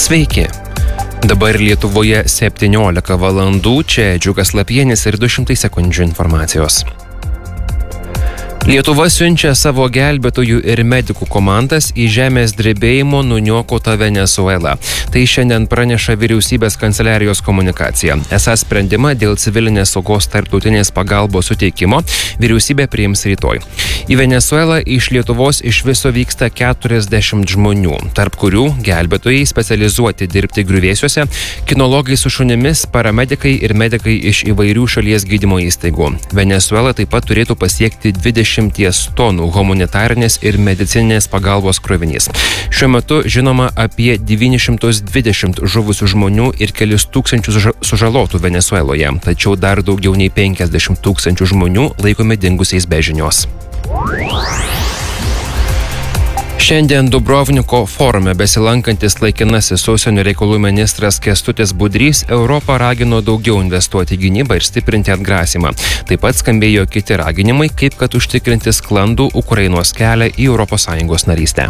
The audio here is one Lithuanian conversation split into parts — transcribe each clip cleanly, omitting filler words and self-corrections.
Sveiki. Dabar Lietuvoje 17 valandų, čia Džiugas Lapienis ir 200 sekundžių informacijos. Lietuva siunčia savo gelbėtojų ir medikų komandas į žemės drebėjimo nuniokotą Venesuelą. Tai šiandien praneša vyriausybės kanceliarijos komunikacija. Esą sprendimą dėl civilinės saugos tarptautinės pagalbos suteikimo vyriausybė priims rytoj. Į Venesuelą iš Lietuvos iš viso vyksta 40 žmonių, tarp kurių gelbėtojai specializuoti dirbti griuvėsiuose, kinologai su šunimis, paramedikai ir medikai iš įvairių šalies gydymo įstaigų. Venesuela taip pat turėtų pasiekti 20 tonų humanitarinės ir medicininės pagalbos krovinys. Šiuo metu žinoma apie 920 žuvusių žmonių ir kelis tūkstančius sužalotų Venesueloje, tačiau dar daugiau nei 50 tūkstančių žmonių laikomi dingusiais be žinios. Šiandien Dubrovniko forume besilankantis laikinasis užsienio reikalų ministras Kęstutis Budrys Europą ragino daugiau investuoti į gynybą ir stiprinti atgrasymą. Taip pat skambėjo kiti raginimai, kaip kad užtikrinti sklandų Ukrainos kelią į ES narystę.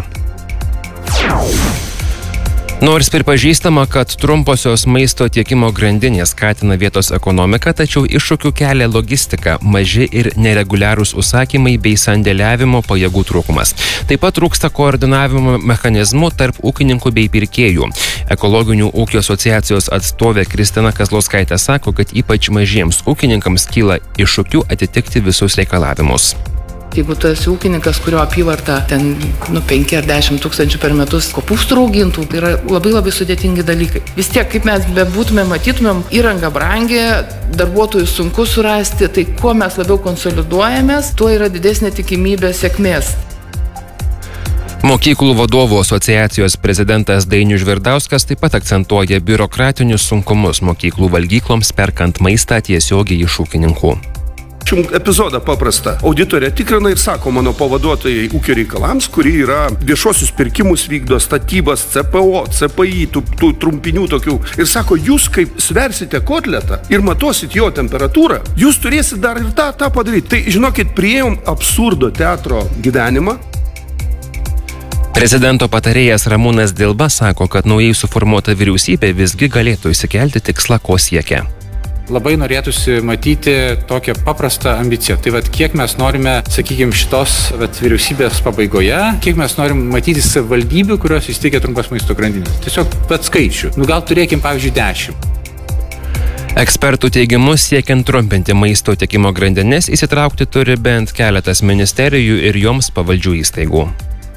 Nors pripažįstama, kad trumposios maisto tiekimo grandinės skatina vietos ekonomiką, tačiau iššūkių kelia logistika, maži ir nereguliarūs užsakymai bei sandėliavimo pajėgų trūkumas. Taip pat trūksta koordinavimo mechanizmų tarp ūkininkų bei pirkėjų. Ekologinių ūkio asociacijos atstovė Kristina Kazlauskaitė sako, kad ypač mažiems ūkininkams kyla iššūkių atitikti visus reikalavimus. Jeigu tu esi ūkininkas, kurio apyvarta 5 ar 10 tūkstančių per metus kopūstų raugintų, tai yra labai sudėtingi dalykai. Vis tiek, kaip mes bebūtumėm, matytumėm, įranga brangi, darbuotojų sunku surasti, tai kuo mes labiau konsoliduojamės, tuo yra didesnė tikimybė sėkmės. Mokyklų vadovų asociacijos prezidentas Dainius Žvirdauskas taip pat akcentuoja biurokratinius sunkumus mokyklų valgykloms perkant maistą tiesiogiai iš ūkininkų. Epizodą paprastą. Auditorė tikrina ir sako mano pavaduotojai ūkio reikalams, kuri yra viešuosius pirkimus vykdo, statybas, CPO, CPI, tų trumpinių tokių. Ir sako, jūs kaip sversite kotletą ir matuosit jo temperatūrą, jūs turėsit dar ir tą padaryti. Tai žinokit, priėjom absurdo teatro gyvenimą. Prezidento patarėjas Ramūnas Dilba sako, kad naujai suformuota vyriausybė visgi galėtų išsikelti tikslą, ko siekia. Labai norėtųsi matyti tokią paprastą ambiciją. Tai kiek mes norime, šitos vyriausybės pabaigoje, kiek mes norim matyti savivaldybių, kurios įsteigia trumpas maisto grandinės. Tiesiog skaičių. Gal turėkim, pavyzdžiui, 10. Ekspertų teigimu, siekiant trumpinti maisto tiekimo grandinės, įsitraukti turi bent keletas ministerijų ir joms pavaldžių įstaigų.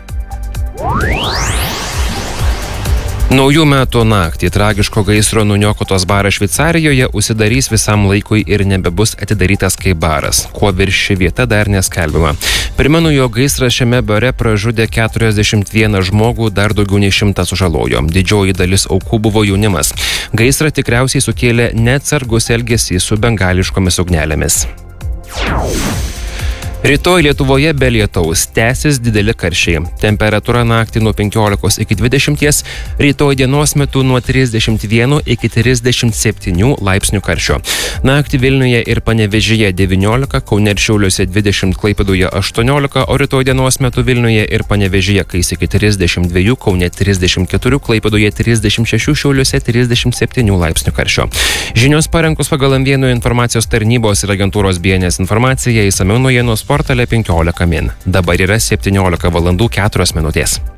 Naujų metų naktį tragiško gaisro nuniokotos baras Šveicarijoje užsidarys visam laikui ir nebebus atidarytas kaip baras. Kuo virši vieta dar neskelbiama. Primenu, jog gaisras šiame bare pražudė 41 žmogų, dar daugiau nei 100 sužalojo. Didžioji dalis aukų buvo jaunimas. Gaisrą tikriausiai sukėlė neatsargus elgesys su bengališkomis ugnelėmis. Rytoj Lietuvoje be lietaus tęsis dideli karščiai. Temperatūra naktį nuo 15 iki 20, rytoj dienos metu nuo 31 iki 37 laipsnių karščio. Naktį Vilniuje ir Panevėžyje 19, Kaune ir Šiauliuose 20, Klaipėdoje 18, o rytoj dienos metu Vilniuje ir Panevėžyje kais iki 32, Kaune 34, Klaipėdoje 36, Šiauliuose 37 laipsnių karščio. Žinios parengtos pagal M1 informacijos tarnybos ir agentūros BNS informaciją, išsamiau naujienos portale 15 min. Dabar yra 17 valandų 4 minutės.